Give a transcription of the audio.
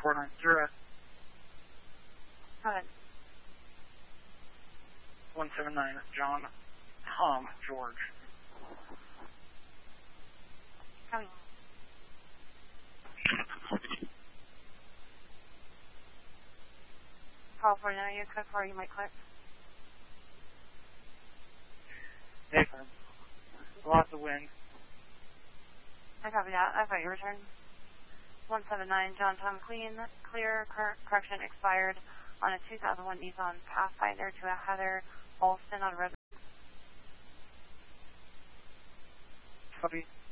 490. Go ahead. 179 John Tom George. Coming. Call 49, you code 4, you might click. Nathan. Lots of wind. I copy that. I've got your return. 179 John Tom Clean, clear, correction expired on a 2001 Nissan Pathfinder to a Heather Olson on Red. Copy.